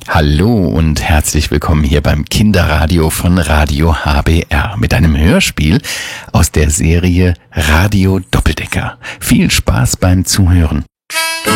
Hallo und herzlich willkommen hier beim Kinderradio von Radio HBR mit einem Hörspiel aus der Serie Radio Doppeldecker. Viel Spaß beim Zuhören.